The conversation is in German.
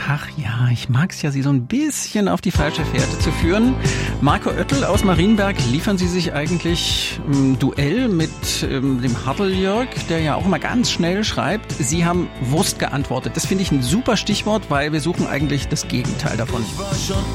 Ach ja, ich mag's ja, Sie so ein bisschen auf die falsche Fährte zu führen. Marco Oettel aus Marienberg, liefern Sie sich eigentlich ein Duell mit dem Hartl-Jörg, der ja auch immer ganz schnell schreibt. Sie haben Wurst geantwortet. Das finde ich ein super Stichwort, weil wir suchen eigentlich das Gegenteil davon. Ich war schon